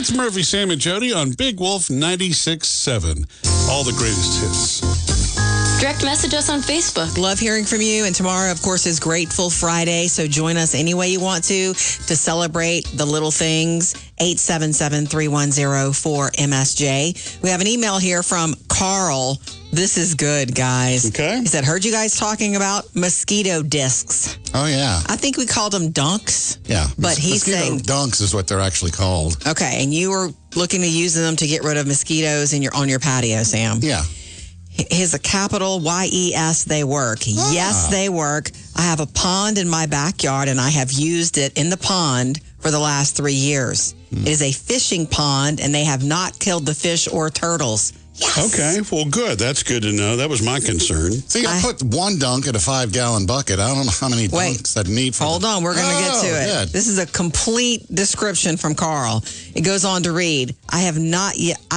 It's Murphy, Sam, and Jody on Big Wolf 96.7. All the greatest hits. Direct message us on Facebook. Love hearing from you. And tomorrow, of course, is Grateful Friday. So join us any way you want to celebrate the little things. 877-310-4MSJ. We have an email here from Carl. This is good, guys. Okay. He said, heard you guys talking about mosquito discs. Oh, yeah. I think we called them dunks. Yeah. But he's Mosquito saying dunks is what they're actually called. Okay, and you were looking to use them to get rid of mosquitoes on your patio, Sam. Yeah. His a capital YES, they work. Ah. Yes, they work. I have a pond in my backyard, and I have used it in the pond for the last 3 years. It is a fishing pond, and they have not killed the fish or turtles. Yes. Okay, well, good. That's good to know. That was my concern. See, I put one dunk in a 5-gallon bucket. I don't know how many dunks I'd need for Hold on, we're going to get to it. Good. This is a complete description from Carl. It goes on to read, I have not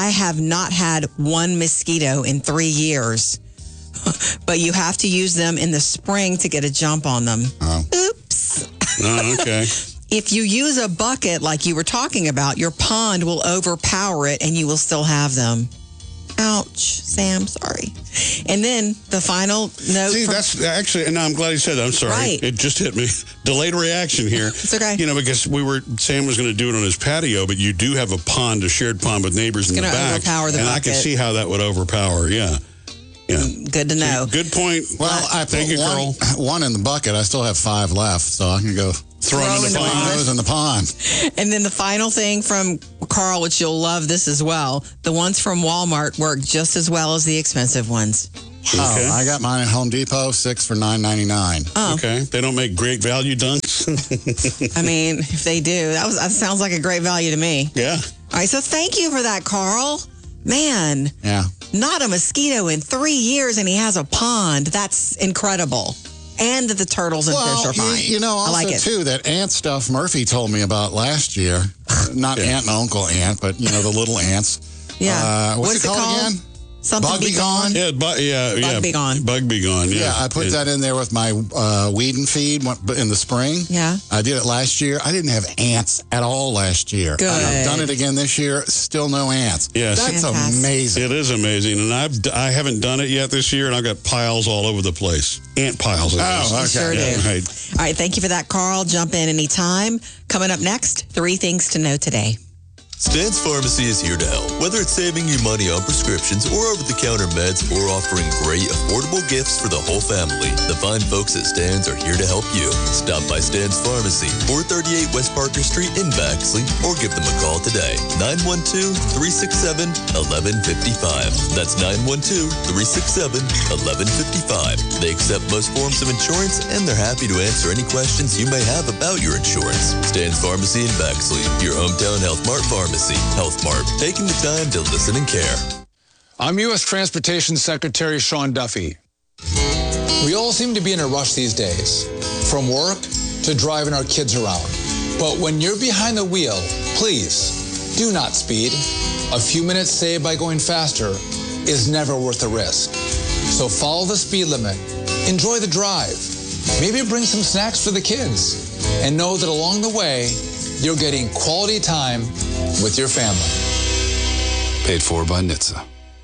had one mosquito in 3 years, but you have to use them in the spring to get a jump on them. Oh. Oops. Oh, okay. If you use a bucket like you were talking about, your pond will overpower it and you will still have them. Ouch, Sam, sorry. And then the final note. See, that's actually, and I'm glad he said that. I'm sorry. Right. It just hit me. Delayed reaction here. It's okay. You know, because Sam was going to do it on his patio, but you do have a pond, a shared pond with neighbors in the back. Overpower the and bucket. I can see how that would overpower, yeah. Yeah. Good to know. Good point. Well, I Thank you, Carl. put one in the bucket. I still have 5 left, so I can go Throw them in the pond. those in the pond. And then the final thing from Carl, which you'll love this as well, the ones from Walmart work just as well as the expensive ones. Okay. Oh, I got mine at Home Depot, 6 for $9.99. Oh. Okay. They don't make great value dunks? I mean, if they do, that sounds like a great value to me. Yeah. All right, so thank you for that, Carl. Man, Yeah. not a mosquito in 3 years, and he has a pond. That's incredible. And that the turtles and fish are fine. You know, also, I like it. too, that ant stuff Murphy told me about last year. Not Aunt and Uncle Ant, but, you know, the little ants. Yeah. What's it called again? Something Bug be gone. Yeah, Bug be gone. Bug be gone, yeah. Yeah, I put that in there with my weed and feed in the spring. Yeah. I did it last year. I didn't have ants at all last year. Good. And I've done it again this year. Still no ants. Yes. That's Fantastic. amazing. It is amazing, and I haven't done it yet this year, and I've got piles all over the place. Ant piles. Oh, okay. Sure Yeah, do. right. All right, thank you for that, Carl. Jump in anytime. Coming up next, 3 things to know today. Stan's Pharmacy is here to help. Whether it's saving you money on prescriptions or over-the-counter meds or offering great, affordable gifts for the whole family, the fine folks at Stan's are here to help you. Stop by Stan's Pharmacy, 438 West Parker Street in Baxley, or give them a call today. 912-367-1155. That's 912-367-1155. They accept most forms of insurance, and they're happy to answer any questions you may have about your insurance. Stan's Pharmacy in Baxley, your hometown Health Mart pharmacy. Health Mart, taking the time to listen and care. I'm U.S. Transportation Secretary Sean Duffy. We all seem to be in a rush these days, from work to driving our kids around. But when you're behind the wheel, please do not speed. A few minutes saved by going faster is never worth the risk. So follow the speed limit, enjoy the drive, maybe bring some snacks for the kids, and know that along the way, you're getting quality time with your family. Paid for by NHTSA.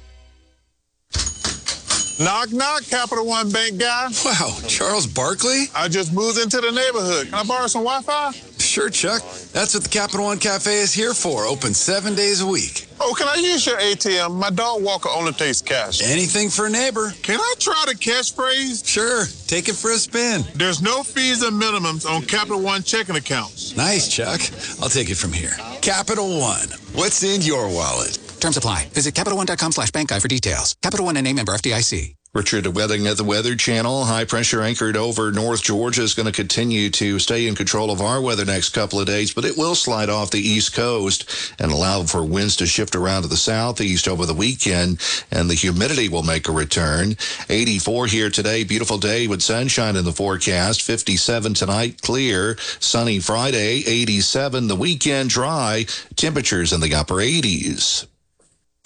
Knock, knock, Capital One Bank guy. Wow, Charles Barkley? I just moved into the neighborhood. Can I borrow some Wi-Fi? Sure, Chuck. That's what the Capital One Cafe is here for. Open 7 days a week. Oh, can I use your ATM? My dog walker only takes cash. Anything for a neighbor. Can I try the catchphrase? Sure, take it for a spin. There's no fees and minimums on Capital One checking accounts. Nice, Chuck. I'll take it from here. Capital One. What's in your wallet? Terms apply. Visit CapitalOne.com/bank guide for details. Capital One and a member FDIC. Richard Wedding at the Weather Channel. High pressure anchored over North Georgia is going to continue to stay in control of our weather next couple of days, but it will slide off the East Coast and allow for winds to shift around to the southeast over the weekend, and the humidity will make a return. 84 here today. Beautiful day with sunshine in the forecast. 57 tonight, clear. Sunny Friday. 87 the weekend, dry. Temperatures in the upper 80s.